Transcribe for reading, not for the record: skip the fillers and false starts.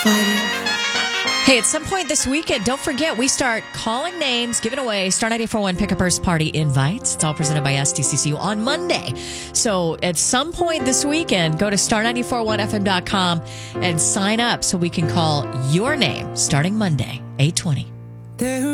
Hey, at some point this weekend, don't forget, we start calling names, giving away Star 94.1 Pick-a-Purse Party invites. It's all presented by STCCU on Monday. So at some point this weekend, go to star941fm.com and sign up so we can call your name starting Monday, 8:20.